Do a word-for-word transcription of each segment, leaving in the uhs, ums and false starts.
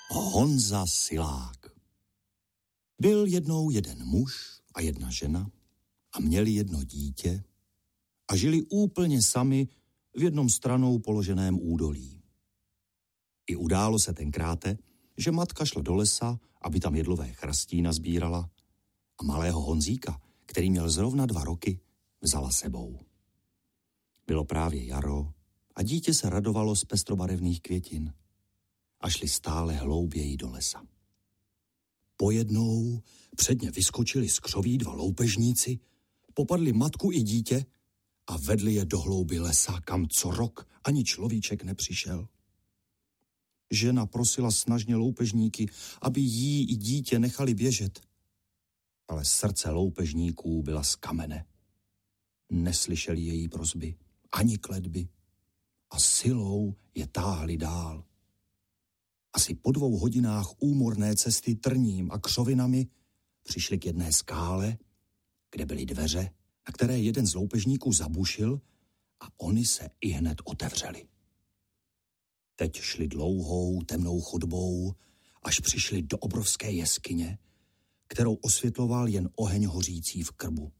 Honza Silák. Byl jednou jeden muž a jedna žena a měli jedno dítě a žili úplně sami v jednom stranou položeném údolí. I událo se tenkráte, že matka šla do lesa, aby tam jedlové chrastí nazbírala a malého Honzíka, který měl zrovna dva roky, vzala sebou. Bylo právě jaro a dítě se radovalo z pestrobarevných květin a šli stále hlouběji do lesa. Pojednou předně vyskočili z křoví dva loupežníci, popadli matku i dítě a vedli je do hlouby lesa, kam co rok ani človíček nepřišel. Žena prosila snažně loupežníky, aby jí i dítě nechali běžet, ale srdce loupežníků byla z kamene. Neslyšeli její prosby, ani kletby a silou je táhli dál. Asi po dvou hodinách úmorné cesty trním a křovinami přišli k jedné skále, kde byly dveře, na které jeden z loupežníků zabušil a oni se ihned otevřeli. Teď šli dlouhou temnou chodbou, až přišli do obrovské jeskyně, kterou osvětloval jen oheň hořící v krbu.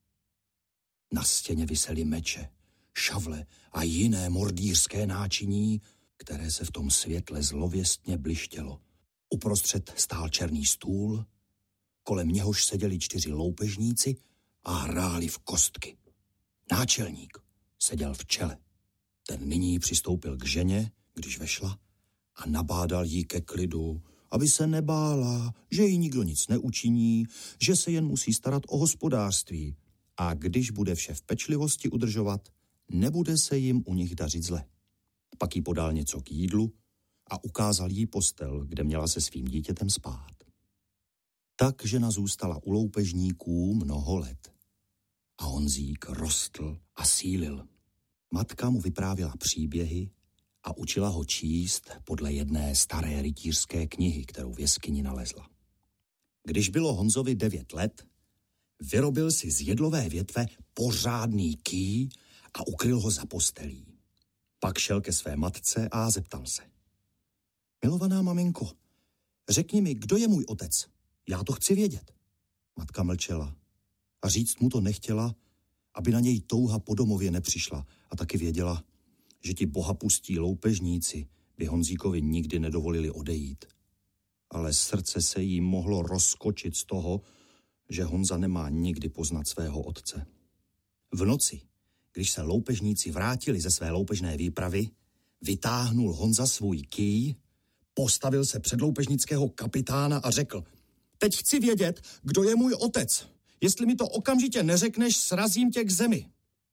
Na stěně visely meče, šavle a jiné mordýřské náčiní, které se v tom světle zlověstně blištělo. Uprostřed stál černý stůl, kolem něhož seděli čtyři loupežníci a hráli v kostky. Náčelník seděl v čele. Ten nyní přistoupil k ženě, když vešla, a nabádal jí ke klidu, aby se nebála, že jí nikdo nic neučiní, že se jen musí starat o hospodářství a když bude vše v pečlivosti udržovat, nebude se jim u nich dařit zle. Pak jí podal něco k jídlu a ukázal jí postel, kde měla se svým dítětem spát. Tak žena zůstala u loupežníků mnoho let. A Honzík rostl a sílil. Matka mu vyprávěla příběhy a učila ho číst podle jedné staré rytířské knihy, kterou v jeskyni nalezla. Když bylo Honzovi devět let, vyrobil si z jedlové větve pořádný kýj a ukryl ho za postelí. Pak šel ke své matce a zeptal se. Milovaná maminko, řekni mi, kdo je můj otec? Já to chci vědět. Matka mlčela a říct mu to nechtěla, aby na něj touha po domově nepřišla a taky věděla, že ti bohapustí loupežníci by Honzíkovi nikdy nedovolili odejít. Ale srdce se jí mohlo rozkočit z toho, že Honza nemá nikdy poznat svého otce. V noci, když se loupežníci vrátili ze své loupežné výpravy, vytáhnul Honza svůj kýj, postavil se před loupežnického kapitána a řekl: Teď chci vědět, kdo je můj otec. Jestli mi to okamžitě neřekneš, srazím tě k zemi.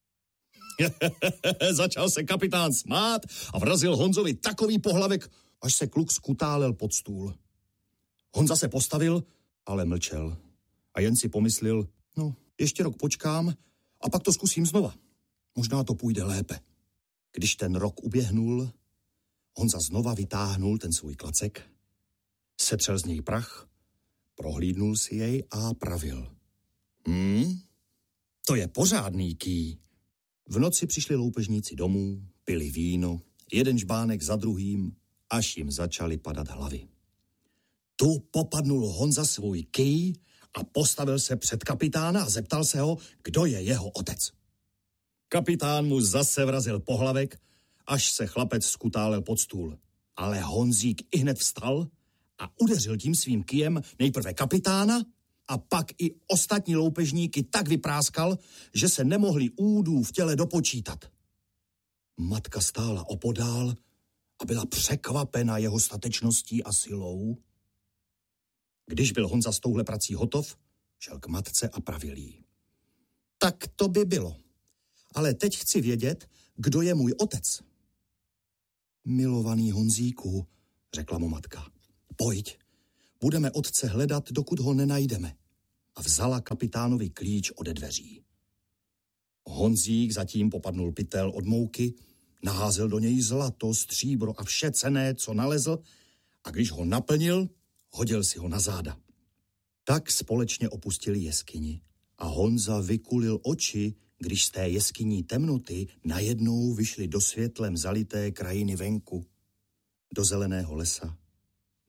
Začal se kapitán smát a vrazil Honzovi takový pohlavek, až se kluk skutálel pod stůl. Honza se postavil, ale mlčel a jen si pomyslel, no, ještě rok počkám a pak to zkusím znova. Možná to půjde lépe. Když ten rok uběhnul, Honza znova vytáhnul ten svůj klacek, setřel z něj prach, prohlídnul si jej a pravil. Hmm, to je pořádný kýj. V noci přišli loupežníci domů, pili víno, jeden žbánek za druhým, až jim začaly padat hlavy. Tu popadnul Honza svůj kýj a postavil se před kapitána a zeptal se ho, kdo je jeho otec. Kapitán mu zase vrazil pohlavek, až se chlapec skutálel pod stůl. Ale Honzík ihned vstal a udeřil tím svým kyjem nejprve kapitána a pak i ostatní loupežníky tak vypráskal, že se nemohli údů v těle dopočítat. Matka stála opodál a byla překvapena jeho statečností a silou. Když byl Honza s touhle prací hotov, šel k matce a pravil jí. Tak to by bylo. Ale teď chci vědět, kdo je můj otec. Milovaný Honzíku, řekla mu matka, pojď, budeme otce hledat, dokud ho nenajdeme. A vzala kapitánovi klíč ode dveří. Honzík zatím popadnul pytel od mouky, naházel do něj zlato, stříbro a vše cenné, co nalezl, a když ho naplnil, hodil si ho na záda. Tak společně opustili jeskyni a Honza vykulil oči, když z té jeskyní temnoty najednou vyšli do světlem zalité krajiny venku, do zeleného lesa,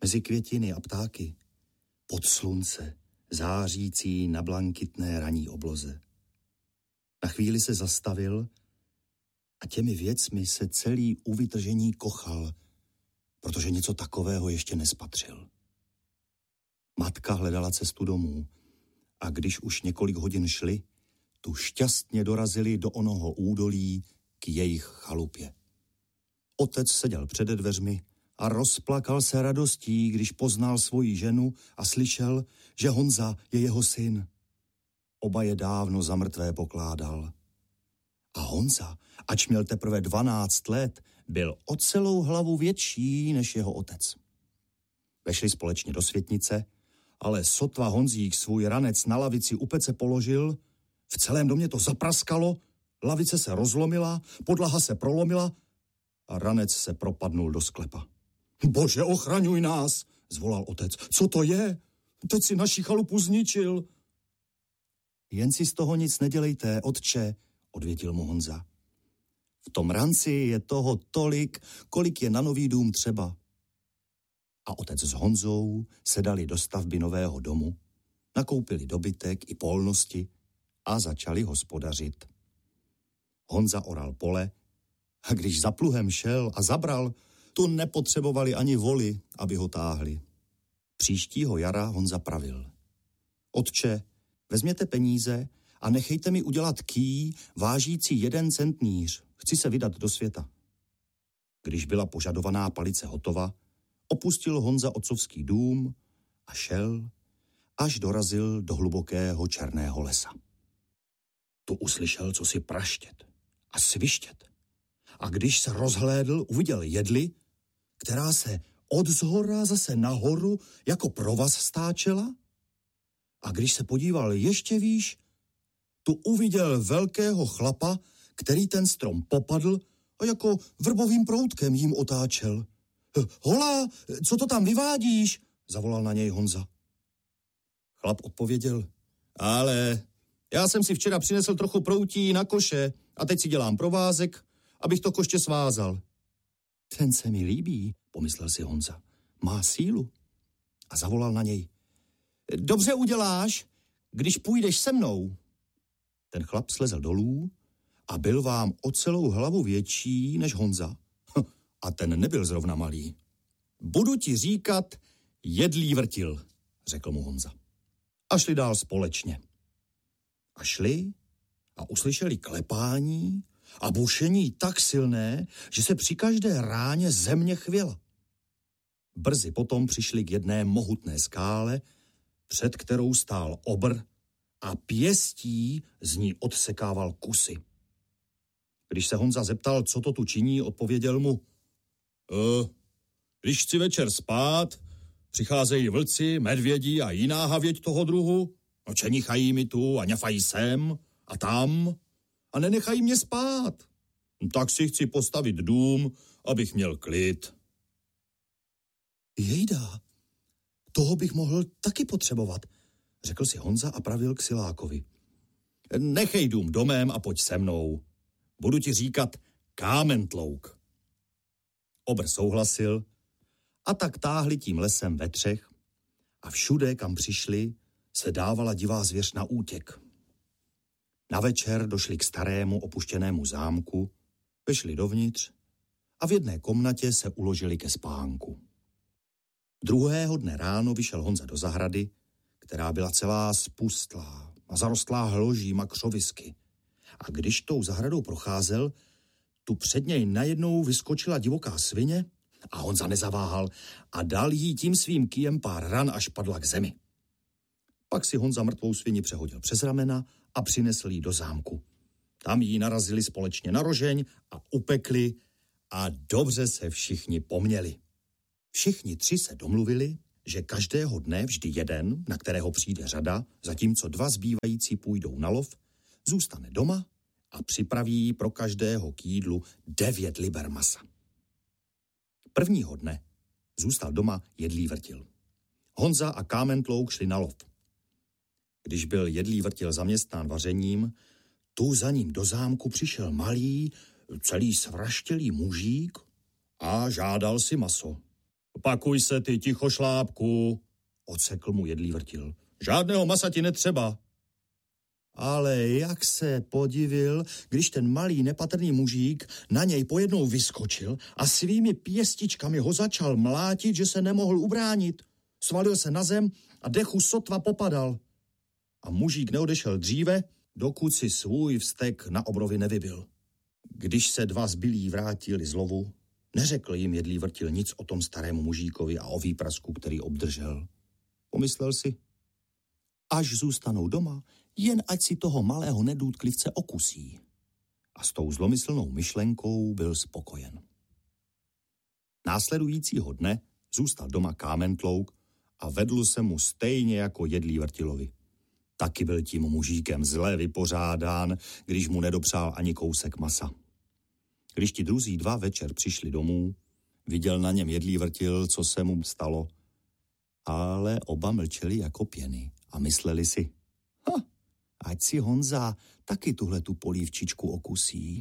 mezi květiny a ptáky, pod slunce, zářící na blankitné ranní obloze. Na chvíli se zastavil a těmi věcmi se celý u vytržení kochal, protože něco takového ještě nespatřil. Matka hledala cestu domů a když už několik hodin šli, tu šťastně dorazili do onoho údolí k jejich chalupě. Otec seděl před dveřmi a rozplakal se radostí, když poznal svoji ženu a slyšel, že Honza je jeho syn. Oba je dávno za mrtvé pokládal. A Honza, ač měl teprve dvanáct let, byl o celou hlavu větší než jeho otec. Vešli společně do světnice, ale sotva Honzík svůj ranec na lavici u pece položil, v celém domě to zapraskalo, lavice se rozlomila, podlaha se prolomila a ranec se propadnul do sklepa. Bože, ochraňuj nás, zvolal otec. Co to je? Teď si naši chalupu zničil. Jen si z toho nic nedělejte, otče, odvětil mu Honza. V tom ranci je toho tolik, kolik je na nový dům třeba. A otec s Honzou se dali do stavby nového domu, nakoupili dobytek i polnosti a začali hospodařit. Honza oral pole a když za pluhem šel a zabral, to nepotřebovali ani voli, aby ho táhli. Příštího jara Honza pravil. Otče, vezměte peníze a nechejte mi udělat kýj vážící jeden centníř. Chci se vydat do světa. Když byla požadovaná palice hotova, opustil Honza otcovský dům a šel, až dorazil do hlubokého černého lesa. Tu uslyšel cosi praštět a svištět. A když se rozhlédl, uviděl jedli, která se od zhora zase nahoru jako provaz stáčela. A když se podíval ještě výš, tu uviděl velkého chlapa, který ten strom popadl a jako vrbovým proutkem jim otáčel. Hola, co to tam vyvádíš? Zavolal na něj Honza. Chlap odpověděl, ale já jsem si včera přinesl trochu proutí na koše a teď si dělám provázek, abych to koště svázal. Ten se mi líbí, pomyslel si Honza. Má sílu. A zavolal na něj. Dobře uděláš, když půjdeš se mnou. Ten chlap slezl dolů a byl vám o celou hlavu větší než Honza. A ten nebyl zrovna malý. Budu ti říkat jedlý vrtil, řekl mu Honza. A šli dál společně. A šli a uslyšeli klepání a bušení tak silné, že se při každé ráně země chvěla. Brzy potom přišli k jedné mohutné skále, před kterou stál obr a pěstí z ní odsekával kusy. Když se Honza zeptal, co to tu činí, odpověděl mu, e, když chci večer spát, přicházejí vlci, medvědi a jiná havěť toho druhu, no čenichají mi tu a ňafají sem a tam a nenechají mě spát. Tak si chci postavit dům, abych měl klid. Jejda, toho bych mohl taky potřebovat, řekl si Honza a pravil k silákovi. Nechej dům domem a pojď se mnou. Budu ti říkat Kámentlouk. Obr souhlasil a tak táhli tím lesem ve třech a všude, kam přišli, se dávala divá zvěř na útěk. Na večer došli k starému opuštěnému zámku, vešli dovnitř a v jedné komnatě se uložili ke spánku. Druhého dne ráno vyšel Honza do zahrady, která byla celá spustlá a zarostlá hložím a křovisky. A když tou zahradou procházel, tu před něj najednou vyskočila divoká svině a Honza nezaváhal a dal jí tím svým kyjem pár ran, až padla k zemi. Pak si Honza mrtvou svini přehodil přes ramena a přinesl jí do zámku. Tam jí narazili společně na rožeň a upekli a dobře se všichni poměli. Všichni tři se domluvili, že každého dne vždy jeden, na kterého přijde řada, zatímco dva zbývající půjdou na lov, zůstane doma a připraví pro každého k jídlu devět liber masa. Prvního dne zůstal doma jedlý vrtil. Honza a Kámentlouk šli na lov. Když byl jedlý vrtil zaměstnán vařením, tu za ním do zámku přišel malý, celý svraštělý mužík a žádal si maso. Pakuj se ty, tichošlápku, odsekl mu jedlý vrtil. Žádného masa ti netřeba. Ale jak se podivil, když ten malý nepatrný mužík na něj pojednou vyskočil a svými pěstičkami ho začal mlátit, že se nemohl ubránit. Svalil se na zem a dechu sotva popadal. A mužík neodešel dříve, dokud si svůj vztek na obrovi nevybil. Když se dva zbylí vrátili z lovu, neřekl jim jedlý vrtil nic o tom starému mužíkovi a o výprasku, který obdržel. Pomyslel si, až zůstanou doma, jen ať si toho malého nedůtklivce okusí. A s tou zlomyslnou myšlenkou byl spokojen. Následujícího dne zůstal doma Kámentlouk a vedl se mu stejně jako jedlý vrtilovi. Taky byl tím mužíkem zle vypořádán, když mu nedopřál ani kousek masa. Když ti druzí dva večer přišli domů, viděl na něm jedlý vrtil, co se mu stalo, ale oba mlčeli jako pěny a mysleli si, ha, ať si Honza taky tuhle tu polívčičku okusí.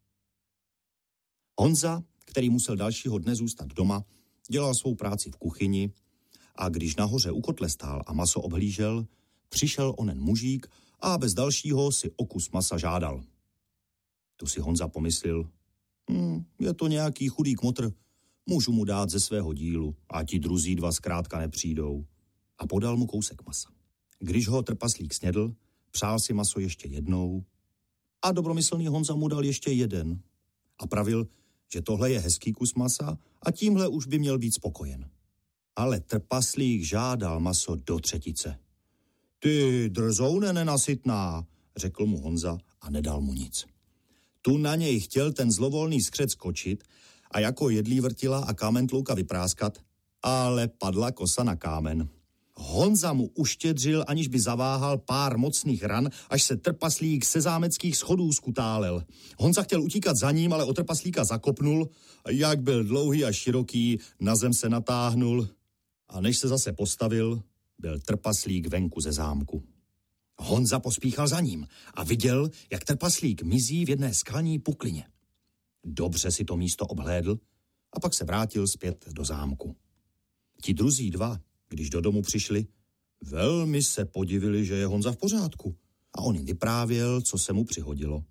Honza, který musel dalšího dne zůstat doma, dělal svou práci v kuchyni a když nahoře u kotle stál a maso obhlížel, přišel onen mužík a bez dalšího si o kus masa žádal. Tu si Honza pomyslel, hm, je to nějaký chudý kmotr, můžu mu dát ze svého dílu a ti druzí dva zkrátka nepřijdou. A podal mu kousek masa. Když ho trpaslík snědl, přál si maso ještě jednou a dobromyslný Honza mu dal ještě jeden. A pravil, že tohle je hezký kus masa a tímhle už by měl být spokojen. Ale trpaslík žádal maso do třetice. Ty drzoune nenasytná, řekl mu Honza a nedal mu nic. Tu na něj chtěl ten zlovolný skřet skočit a jako jedlí vrtila a Kámentlouka vypráskat, ale padla kosa na kámen. Honza mu uštědřil, aniž by zaváhal pár mocných ran, až se trpaslík se zámeckých schodů skutálel. Honza chtěl utíkat za ním, ale o trpaslíka zakopnul, jak byl dlouhý a široký, na zem se natáhnul a než se zase postavil, byl trpaslík venku ze zámku. Honza pospíchal za ním a viděl, jak trpaslík mizí v jedné skalní puklině. Dobře si to místo obhlédl a pak se vrátil zpět do zámku. Ti druzí dva, když do domu přišli, velmi se podivili, že je Honza v pořádku a on jim vyprávěl, co se mu přihodilo.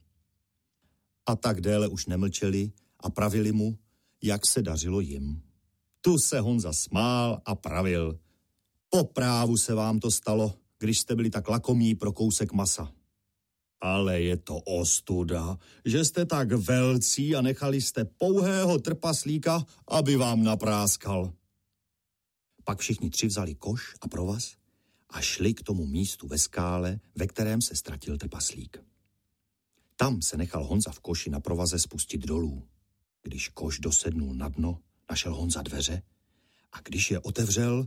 A tak déle už nemlčeli a pravili mu, jak se dařilo jim. Tu se Honza smál a pravil, po právu se vám to stalo, když jste byli tak lakomí pro kousek masa. Ale je to ostuda, že jste tak velcí a nechali jste pouhého trpaslíka, aby vám napráskal. Pak všichni tři vzali koš a provaz a šli k tomu místu ve skále, ve kterém se ztratil trpaslík. Tam se nechal Honza v koši na provaze spustit dolů. Když koš dosednul na dno, našel Honza dveře a když je otevřel,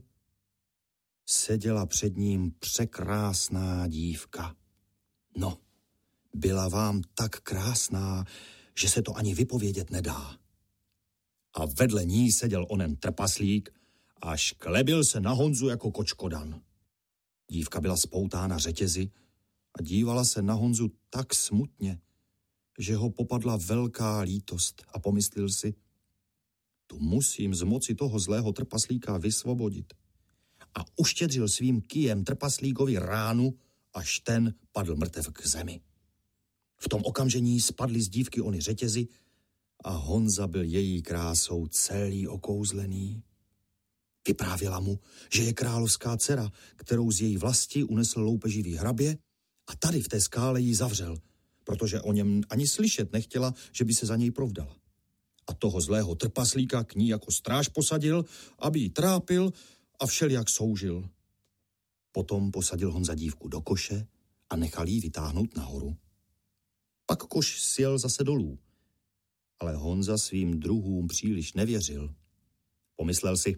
seděla před ním překrásná dívka. No, byla vám tak krásná, že se to ani vypovědět nedá. A vedle ní seděl onen trpaslík a šklebil se na Honzu jako kočkodan. Dívka byla spoutána řetězy a dívala se na Honzu tak smutně, že ho popadla velká lítost a pomyslel si, tu musím z moci toho zlého trpaslíka vysvobodit. A uštědřil svým kyjem trpaslíkovi ránu, až ten padl mrtev k zemi. V tom okamžení spadly z dívky ony řetězy a Honza byl její krásou celý okouzlený. Vyprávěla mu, že je královská dcera, kterou z její vlasti unesl loupeživý hrabě a tady v té skále ji zavřel, protože o něm ani slyšet nechtěla, že by se za něj provdala. A toho zlého trpaslíka k ní jako stráž posadil, aby ji trápil a všelijak soužil. Potom posadil Honza dívku do koše a nechal jí vytáhnout nahoru. Pak koš sjel zase dolů, ale Honza svým druhům příliš nevěřil. Pomyslel si,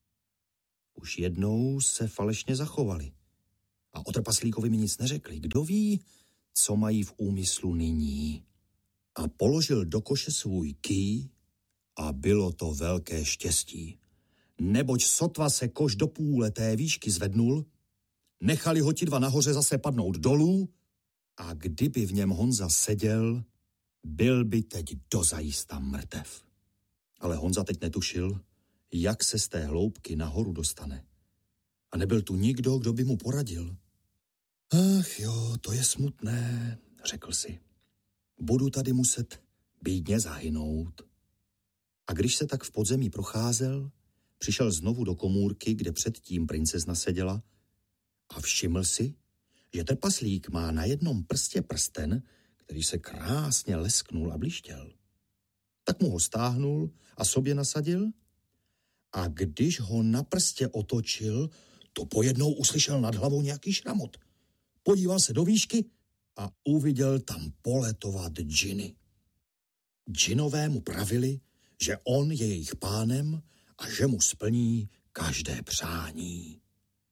už jednou se falešně zachovali a o trpaslíkovi mi nic neřekli. Kdo ví, co mají v úmyslu nyní? A položil do koše svůj kýj a bylo to velké štěstí. Neboť sotva se koš do půle té výšky zvednul, nechali ho ti dva nahoře zase padnout dolů a kdyby v něm Honza seděl, byl by teď dozajista mrtev. Ale Honza teď netušil, jak se z té hloubky nahoru dostane. A nebyl tu nikdo, kdo by mu poradil. Ach jo, to je smutné, řekl si. Budu tady muset bídně zahynout. A když se tak v podzemí procházel, přišel znovu do komůrky, kde předtím princezna seděla a všiml si, že trpaslík má na jednom prstě prsten, který se krásně lesknul a blištěl. Tak mu ho stáhnul a sobě nasadil a když ho na prstě otočil, to pojednou uslyšel nad hlavou nějaký šramot. Podíval se do výšky a uviděl tam poletovat džiny. Džinové mu pravili, že on je jejich pánem a že mu splní každé přání.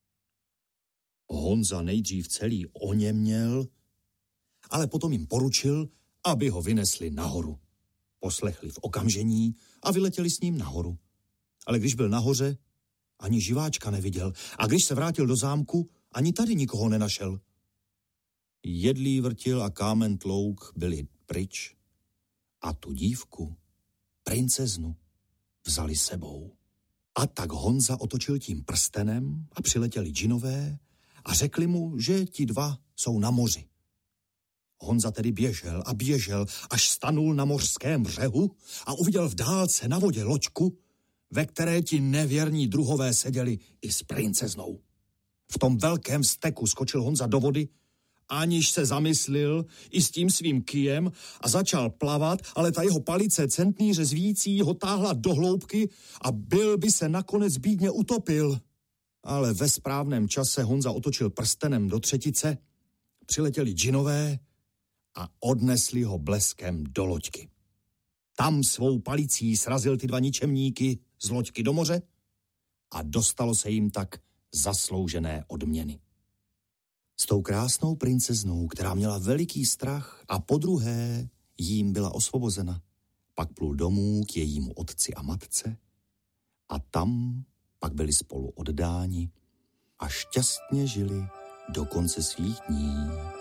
Honza nejdřív celý oněměl, ale potom jim poručil, aby ho vynesli nahoru. Poslechli v okamžení a vyletěli s ním nahoru. Ale když byl nahoře, ani živáčka neviděl a když se vrátil do zámku, ani tady nikoho nenašel. Jedlí vrtil a kámen tlouk byli pryč a tu dívku, princeznu, vzali sebou. A tak Honza otočil tím prstenem a přiletěli džinové a řekli mu, že ti dva jsou na moři. Honza tedy běžel a běžel, až stanul na mořském břehu a uviděl v dálce na vodě loďku, ve které ti nevěrní druhové seděli i s princeznou. V tom velkém steku skočil Honza do vody, aniž se zamyslil i s tím svým kyjem a začal plavat, ale ta jeho palice centnýře zvící ho táhla do hloubky a byl by se nakonec bídně utopil. Ale ve správném čase Honza otočil prstenem do třetice, přiletěli džinové a odnesli ho bleskem do loďky. Tam svou palicí srazil ty dva ničemníky z loďky do moře a dostalo se jim tak zasloužené odměny. S tou krásnou princeznou, která měla veliký strach a podruhé jím byla osvobozena, pak plul domů k jejímu otci a matce a tam pak byli spolu oddáni a šťastně žili do konce svých dní.